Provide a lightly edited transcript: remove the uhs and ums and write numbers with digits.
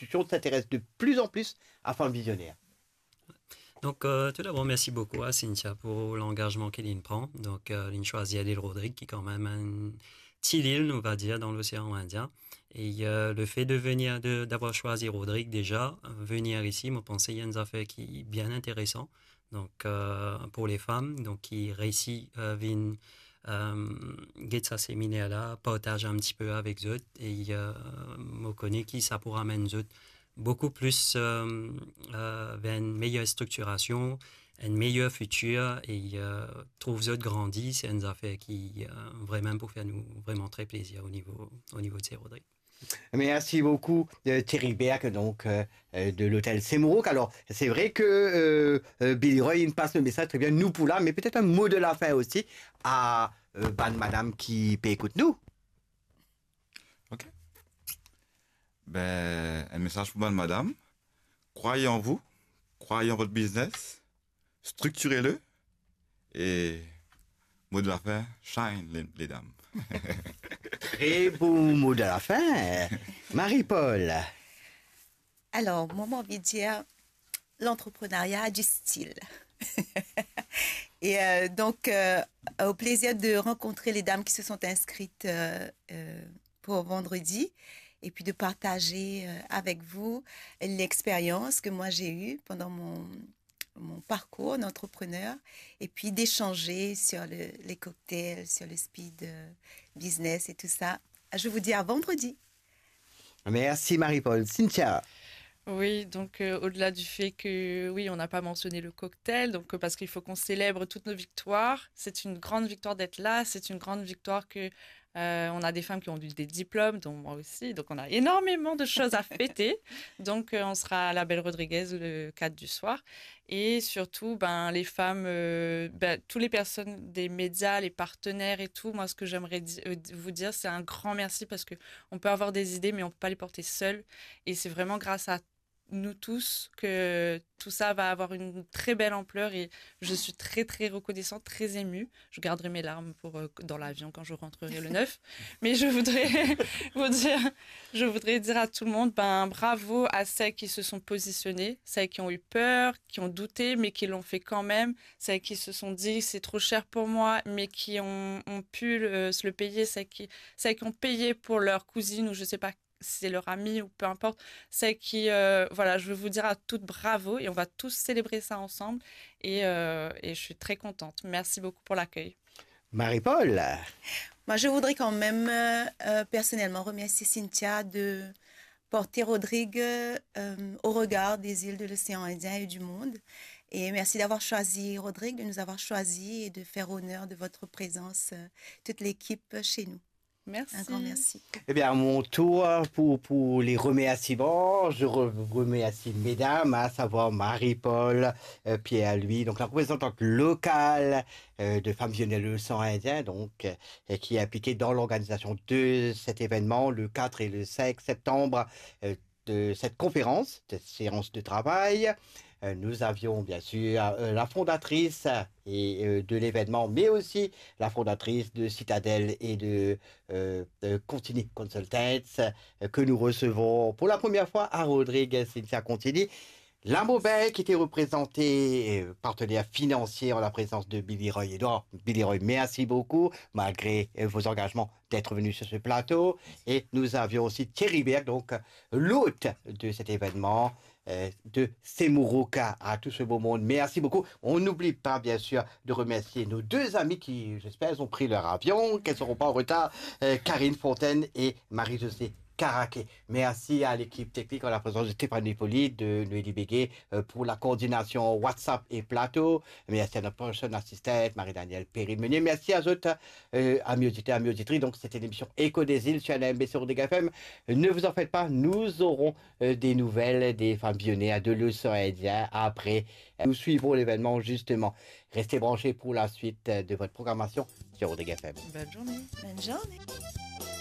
institutions s'intéressent de plus en plus à Femmes Visionnaires. Donc, tout d'abord, merci beaucoup à Cynthia pour l'engagement qu'elle prend. Donc, elle choisit l'île Rodrigue, qui est quand même une petite île, on va dire, dans l'océan Indien. Et le fait de venir, d'avoir choisi Rodrigue déjà, venir ici, moi, pense qu'il y a une affaire qui est bien intéressante. Donc, pour les femmes, donc, qui réussissent à venir get sa séminaire là, partager un petit peu avec eux. Et je connais qui ça pourra amener eux beaucoup plus vers une meilleure structuration, un meilleur futur et trouve eux grandir. C'est une affaire qui vraiment pour faire nous vraiment très plaisir au niveau de ces Rodrigue. Merci beaucoup Thierry Berg donc de l'hôtel Semourok. Alors c'est vrai que Billy Roy il passe le message très bien nous pour là, mais peut-être un mot de la fin aussi à madame qui écoute nous. Ok. Ben, un message pour madame. Croyez en vous, croyez en votre business, structurez-le et mot de la fin, shine les dames. Très beau mot de la fin. Marie-Paul. Alors, moi, j'ai envie de dire, l'entrepreneuriat a du style. Et donc, au plaisir de rencontrer les dames qui se sont inscrites pour vendredi et puis de partager avec vous l'expérience que moi j'ai eue pendant mon parcours d'entrepreneur et puis d'échanger sur les cocktails, sur le speed business et tout ça. Je vous dis à vendredi. Merci Marie-Paul. Cynthia. Oui, donc au-delà du fait que, oui, on n'a pas mentionné le cocktail, donc parce qu'il faut qu'on célèbre toutes nos victoires. C'est une grande victoire d'être là, c'est une grande victoire que on a des femmes qui ont eu des diplômes, dont moi aussi, donc on a énormément de choses à fêter. Donc on sera à la Belle Rodriguez le 4 du soir. Et surtout, ben, les femmes, toutes les personnes des médias, les partenaires et tout, moi ce que j'aimerais vous dire, c'est un grand merci parce qu'on peut avoir des idées, mais on ne peut pas les porter seul. Et c'est vraiment grâce à nous tous que tout ça va avoir une très belle ampleur et je suis très très reconnaissante, très émue. Je garderai mes larmes pour dans l'avion quand je rentrerai le 9. Mais je voudrais dire à tout le monde, ben bravo à celles qui se sont positionnées, celles qui ont eu peur, qui ont douté mais qui l'ont fait quand même, celles qui se sont dit c'est trop cher pour moi mais qui ont pu se le payer, celles qui ont payé pour leur cousine ou je sais pas c'est leur ami ou peu importe, c'est qui, voilà, je veux vous dire à toutes bravo et on va tous célébrer ça ensemble et je suis très contente. Merci beaucoup pour l'accueil. Marie-Paul. Moi, je voudrais quand même personnellement remercier Cynthia de porter Rodrigue au regard des îles de l'océan Indien et du monde. Et merci d'avoir choisi Rodrigue, de nous avoir choisis et de faire honneur de votre présence, toute l'équipe chez nous. Merci. Un grand merci. Eh bien, à mon tour, pour les remerciements, je remercie mesdames, à savoir Marie-Paul, Pierre-Louis, donc la représentante locale de Femmes Visionnaires de l'océan Indien, donc, qui est impliquée dans l'organisation de cet événement le 4 et le 5 septembre de cette conférence, de cette séance de travail. Nous avions bien sûr la fondatrice de l'événement, mais aussi la fondatrice de Citadel et de Contini Consultants que nous recevons pour la première fois à Rodrigue, Cynthia Contini. La Maubert qui était représentée, partenaire financier en la présence de Billy Roy Edouard. Billy Roy, merci beaucoup, malgré vos engagements d'être venu sur ce plateau. Et nous avions aussi Thierry Berg, donc l'hôte de cet événement, de Semuroka à tout ce beau monde. Merci beaucoup. On n'oublie pas, bien sûr, de remercier nos deux amis qui, j'espère, ont pris leur avion, qu'elles ne seront pas en retard, Karine Fontaine et Marie-Josée Caraquet. Merci à l'équipe technique en la présence de Stéphane Hippolyte, de Noélie Béguet pour la coordination WhatsApp et plateau. Merci à notre personne assistante, Marie-Danielle Perry-Meunier. Merci à eux, amis auditeurs, amis auditrices. Donc, c'était l'émission Écho des îles sur la MBC Rodrigue FM. Ne vous en faites pas, nous aurons des nouvelles des femmes pionnières de l'océan Indien après. Nous suivrons l'événement justement. Restez branchés pour la suite de votre programmation sur Rodrigue FM. Bonne journée. Bonne journée.